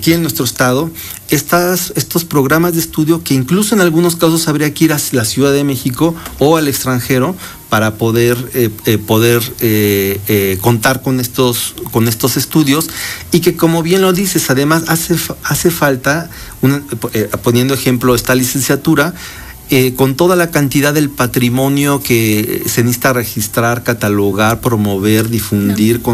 aquí en nuestro estado estos programas de estudio que incluso en algunos casos habría que ir a la Ciudad de México o al extranjero para poder contar con estos estudios, y que, como bien lo dices, además hace falta, poniendo ejemplo esta licenciatura, con toda la cantidad del patrimonio que se necesita registrar, catalogar, promover, difundir,